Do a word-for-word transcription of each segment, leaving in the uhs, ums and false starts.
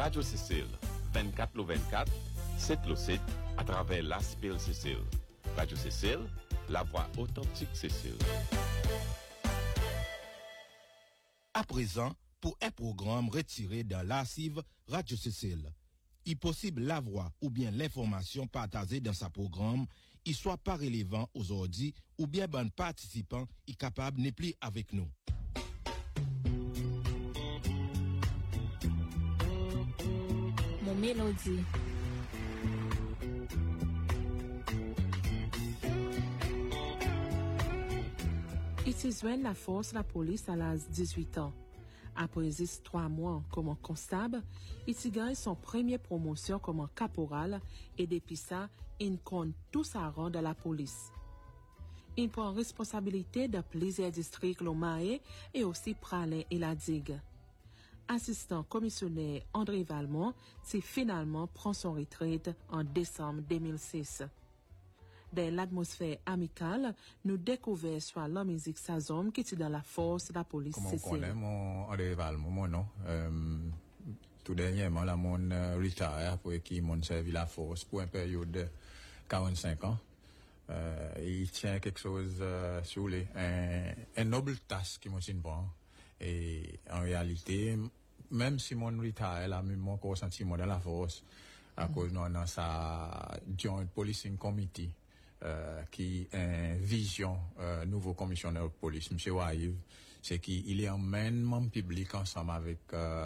Radio Cécile, vingt-quatre le vingt-quatre, sept le sept, à travers l'Aspil Cécile. Radio Cécile, la voix authentique Cécile. À présent, pour un programme retiré dans l'archive Radio Cécile, il est possible la voix ou bien l'information partagée dans sa programme, il soit pas relevant aujourd'hui ou bien bon participant est capable n'est plus avec nous. Mon mélodie. Il se joint la force la police à l'âge de dix-huit ans. Après trois mois comme constable, il gagne son premier promotion comme caporal et depuis ça, il compte tout sa rang de la police. Il prend responsabilité de plusieurs districts lomaé et aussi Pralin et la Digue. Assistant commissionnaire André Valmont, c'est finalement prend son retraite en décembre deux mille six. Dans l'atmosphère amicale, nous découvrons soit la musique Sazom qui est dans la force de la police. Comment on connaît mon André Valmont, mon nom. Euh, tout dernièrement, là, mon euh, retire pour qui mon servi la force pour une période de quarante-cinq ans. Euh, il tient quelque chose euh, sur les un, un noble task qui m'ont prend. Et en réalité, même si mon retire là, même mon corps sentiment dans la force, à mm-hmm. cause de dans sa Joint Policing Committee. Euh, qui est vision euh, nouveau commissionnaire de police, M. Waïv, c'est qu'il est en même public ensemble avec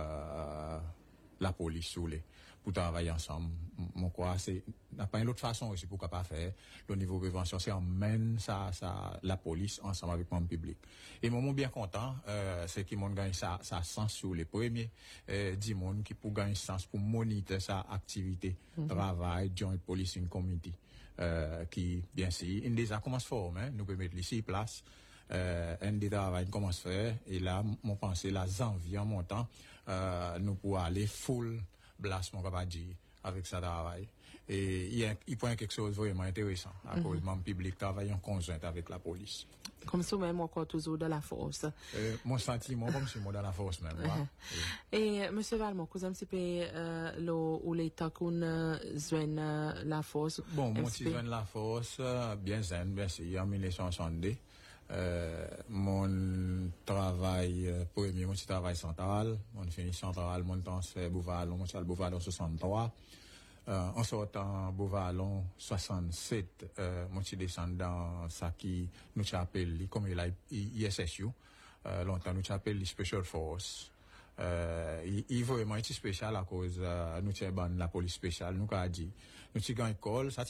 euh, la police sous les pour travailler ensemble. Mon quoi, c'est n'a pas une autre façon aussi pour pas faire le niveau prévention, c'est en même ça ça la police ensemble avec mon public. Et moi bien content, euh, c'est qu'ils m'ont gagné ça ça sens sur les premiers euh, dix monde qui pour gagner sens pour monitorer sa activité mm-hmm. travail Joint Policing Committee. Euh, qui, bien sûr, il déjà commence fort, hein, nous pouvons mettre ici place, euh, un des travail commence à faire, et là, mon pensée, la janvier en montant, euh, nous pouvons aller full blast, mon capable dire, avec ça travail. Et il, y a, il prend quelque chose vraiment intéressant, à mm-hmm. cause de mon public travaille en conjointe avec la police. Comme ça, même encore toujours dans la force. Euh, mon sentiment, comme si moi dans la force même. Uh-huh. Et, et monsieur Valmont, vous avez un petit peu euh, le, ou l'état qu'on euh, joigne euh, la force? Bon, moi, je joigne la force, euh, bien zen, bien sûr, en dix-neuf cent soixante-deux. Euh, mon travail, euh, premier, mon petit travail central, mon fini central, mon transfert Beauvalon, mon salle Beauvalon soixante-trois. Euh, en sortant Beauvalon soixante-sept, euh, moi je descends dans ça qui nous appelle comme il a I S S U, euh, longtemps nous appelle les Special Force. Euh, il, il vraiment est spécial à cause euh, nous avons la police spéciale, nous a dit nous avons une école, ça